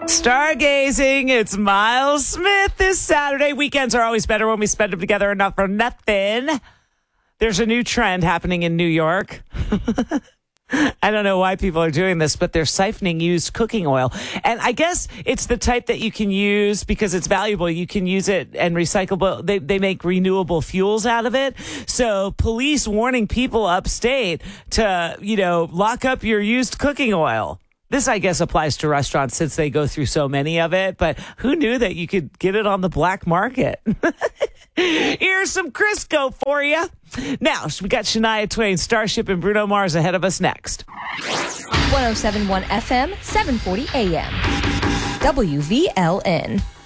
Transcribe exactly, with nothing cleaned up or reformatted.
Stargazing, it's Miles Smith this Saturday. Weekends are always better when we spend them together, and not for nothing. There's a new trend happening in New York. I don't know why people are doing this, but they're siphoning used cooking oil. And I guess it's the type that you can use because it's valuable. You can use it and recyclable. They, they make renewable fuels out of it. So police warning people upstate to, you know, lock up your used cooking oil. This, I guess, applies to restaurants since they go through so many of it. But who knew that you could get it on the black market? Here's some Crisco for you. Now, we got Shania Twain, Starship, and Bruno Mars ahead of us next. one oh seven point one F M, seven forty A M. W V L N.